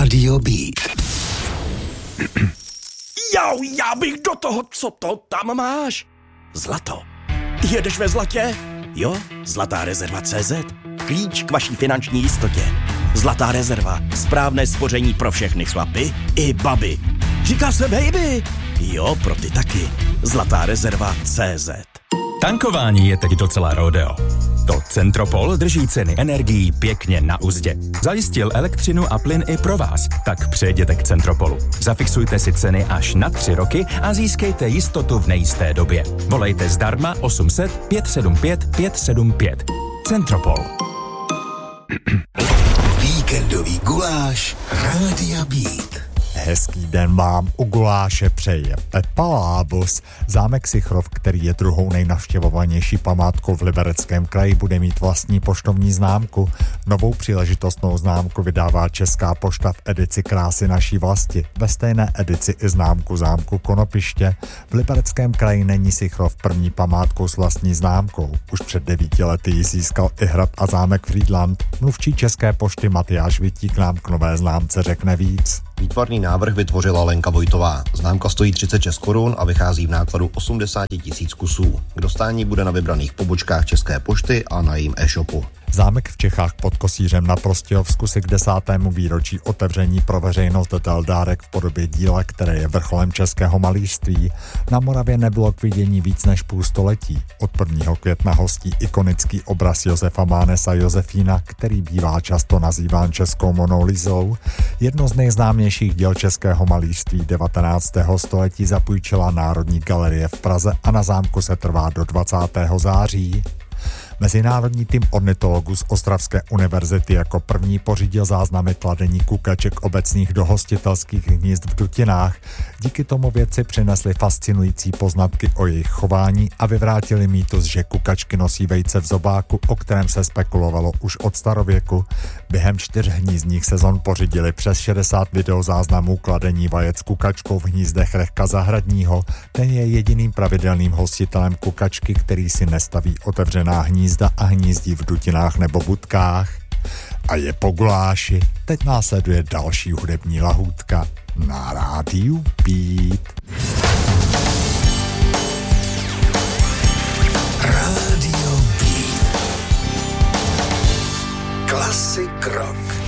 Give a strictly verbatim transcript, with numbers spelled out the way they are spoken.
Rádio Beat. Jau, já bych do toho, co to tam máš? Zlato. Jedeš ve zlatě? Jo, Zlatá rezerva tečka cé zet. Klíč k vaší finanční jistotě. Zlatá rezerva. Správné spoření pro všechny chlapy i baby. Říká se baby. Jo, pro ty taky. Zlatá rezerva tečka cé zet. Tankování je teď docela rodeo. To Centropol drží ceny energií pěkně na uzdě. Zajistil elektřinu a plyn i pro vás, tak přejděte k Centropolu. Zafixujte si ceny až na tři roky a získejte jistotu v nejisté době. Volejte zdarma osm set pět sedm pět pět sedm pět. Centropol. Víkendový guláš Rádia Beat. Hezký den vám u guláše přeje Pepa Lábus. Zámek Sichrov, který je druhou nejnavštěvovanější památkou v Libereckém kraji, bude mít vlastní poštovní známku. Novou příležitostnou známku vydává Česká pošta v edici Krásy naší vlasti. Ve stejné edici i známku zámku Konopiště. V Libereckém kraji není Sichrov první památkou s vlastní známkou. Už před devíti lety ji získal i hrad a zámek Frýdlant. Mluvčí České pošty Matyáš Vitík nám k nové známce řekne víc. Výtvarný návrh vytvořila Lenka Vojtová. Známka stojí třicet šest korun a vychází v nákladu osmdesát tisíc kusů. K dostání bude na vybraných pobočkách České pošty a na jejím e-shopu. Zámek v Čechách pod Kosířem na Prostějovsku si k desátému výročí otevření pro veřejnost dal dárek v podobě díla, které je vrcholem českého malířství. Na Moravě nebylo k vidění víc než půl století. Od prvního května hostí ikonický obraz Josefa Mánesa Josefína, který bývá často nazýván českou Monou Lisou. Jedno z nejznámějších děl českého malířství devatenáctého století zapůjčila Národní galerie v Praze a na zámku se trvá do dvacátého září. Mezinárodní tým ornitologů z Ostravské univerzity jako první pořídil záznamy kladení kukaček obecných do hostitelských hnízd v dutinách. Díky tomu vědci přinesli fascinující poznatky o jejich chování a vyvrátili mýtus, že kukačky nosí vejce v zobáku, o kterém se spekulovalo už od starověku. Během čtyř hnízdních sezon pořídili přes šedesát videozáznamů kladení vajec kukačkou v hnízdech rechka zahradního. Ten je jediným pravidelným hostitelem kukačky, který si nestaví otevřená hnízda a hnízdí v dutinách nebo budkách. A je po guláši. Teď následuje další hudební lahůdka na Rádiu Beat. Rádio Beat. Classic rock.